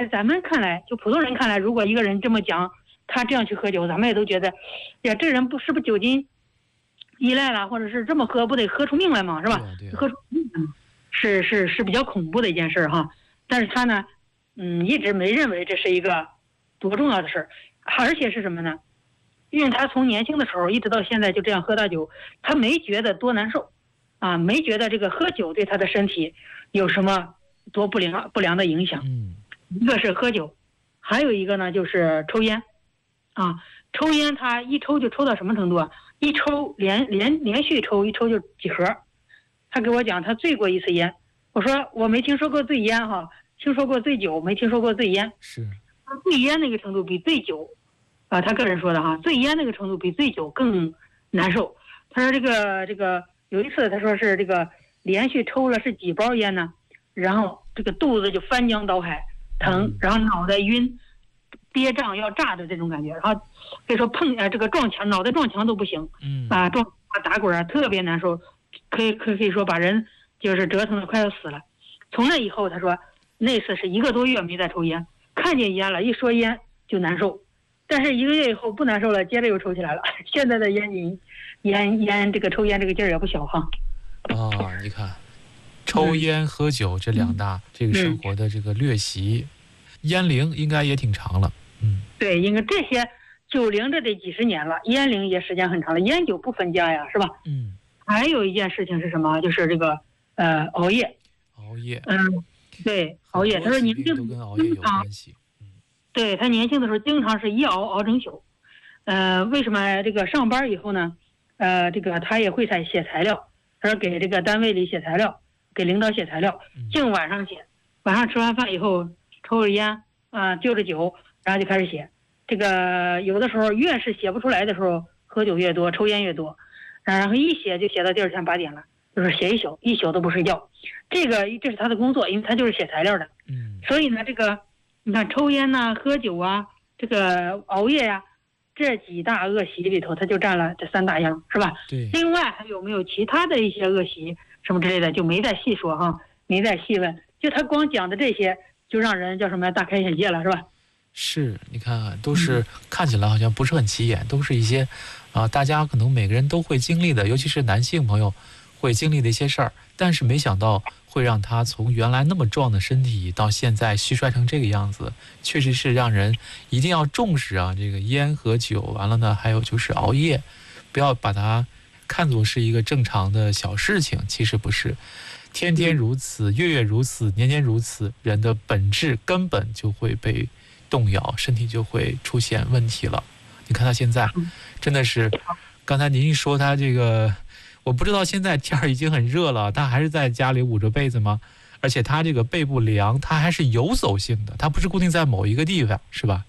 在咱们看来，就普通人看来，如果一个人这么讲，他这样去喝酒，咱们也都觉得，呀，这人是不是酒精依赖了，或者是这么喝不得喝出命来嘛，是吧？喝出命来嘛，是比较恐怖的一件事哈。但是他呢，一直没认为这是一个多重要的事儿，而且是什么呢？因为他从年轻的时候一直到现在就这样喝大酒，他没觉得多难受，啊，没觉得这个喝酒对他的身体有什么多不良的影响。一个是喝酒，还有一个呢就是抽烟，啊，抽烟他一抽就抽到什么程度啊？一抽连续抽，一抽就几盒。他给我讲他醉过一次烟，我说我没听说过醉烟哈，听说过醉酒，没听说过醉烟。 是， 醉烟那个程度比醉酒。他个人说的哈，醉烟那个程度比醉酒更难受。他说这个有一次他说是这个连续抽了是几包烟呢，然后这个肚子就翻江倒海疼，然后脑袋晕，憋胀要炸的这种感觉，然后可以说这个撞墙，脑袋撞墙都不行，撞打滚啊，特别难受，可以说把人就是折腾的快要死了。从那以后他说那次是1个多月没再抽烟，看见烟了一说烟就难受。但是1个月以后不难受了，接着又抽起来了。现在的烟这个抽烟这个劲儿也不小哈。 你看，抽烟喝酒这2大这个生活的这个劣习，烟龄应该也挺长了。 对，因为这些酒龄这得几十年了，烟龄也时间很长了，烟酒不分家呀，是吧？还有一件事情是什么？就是这个熬夜。对，熬夜。他说年轻都跟熬夜有关系。 对，他年轻的时候经常是一熬整宿，为什么这个上班以后呢？这个他也会写材料，他说给这个单位里写材料，给领导写材料，净晚上写，晚上吃完饭以后抽着烟就着酒，然后就开始写。这个有的时候越是写不出来的时候，喝酒越多，抽烟越多，然后一写就写到第二天8点了，就是写一宿都不睡觉。这是他的工作，因为他就是写材料的。所以呢，这个。你看抽烟呐、喝酒啊，这个熬夜呀，这几大恶习里头，他就占了这3大样，是吧？ 对。 另外还有没有其他的一些恶习什么之类的，就没再细说哈，没再细问。就他光讲的这些，就让人叫什么大开眼界了，是吧？ 是，你看都是看起来好像不是很起眼，都是一些大家可能每个人都会经历的，尤其是男性朋友会经历的一些事儿，但是没想到会让他从原来那么壮的身体到现在虚衰成这个样子，确实是让人一定要重视啊！这个烟和酒，完了呢，还有就是熬夜，不要把它看作是一个正常的小事情，其实不是，天天如此，月月如此，年年如此，人的本质根本就会被动摇，身体就会出现问题了。你看他现在真的是，刚才您一说他这个。我不知道现在天儿已经很热了，他还是在家里捂着被子吗？而且他这个背部凉，他还是游走性的，他不是固定在某一个地方，是吧？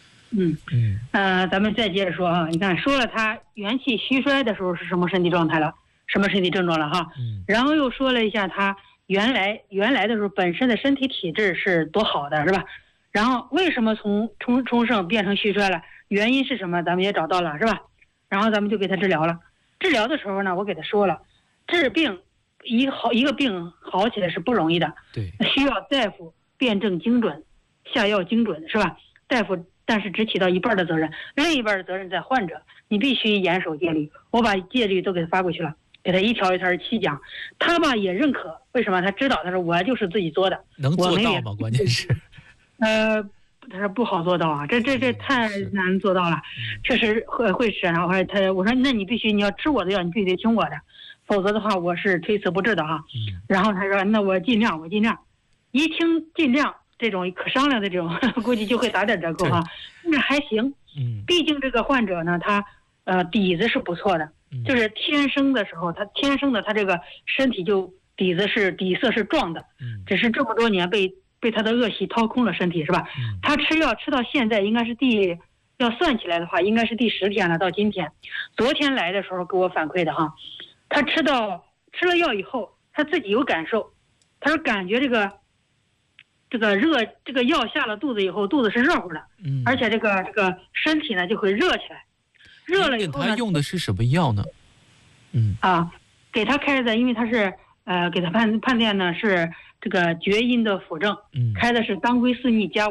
咱们再接着说啊，你看说了他元气虚衰的时候是什么身体状态了，什么身体症状了哈，然后又说了一下他原来的时候本身的身体体质是多好的，是吧？然后为什么从充盛变成虚衰了？原因是什么？咱们也找到了，是吧？然后咱们就给他治疗了。治疗的时候呢，我给他说了，治病一个病好起来是不容易的， 对， 需要大夫辨证精准，下药精准，是吧？大夫但是只起到一半的责任，另一半的责任在患者，你必须严守戒律。我把戒律都给他发过去了，给他一条一条细讲，他吧也认可。为什么？他知道，他说我就是自己做的， 能做到吗？关键是， 他说不好做到啊，这太难做到了，确实会吃。然后我说那你必须你要吃我的药，你必须得听我的，否则的话我是推辞不治的哈。然后他说那我尽量，一听尽量这种可商量的这种，估计就会打点折扣哈。那还行，毕竟这个患者呢，他底子是不错的，就是天生的时候，他这个身体就底色是壮的，只是这么多年被他的恶习掏空了身体，是吧？他吃药吃到现在应该是要算起来的话，应该是第10天了，到今天。昨天来的时候给我反馈的哈，他吃了药以后，他自己有感受，他说感觉这个热，这个药下了肚子以后，肚子是热乎的，而且这个身体呢就会热起来，热了以后呢， 他用的是什么药呢？ 给他开的，因为他是给他判定呢是这个厥阴的辅正，开的是当归4逆加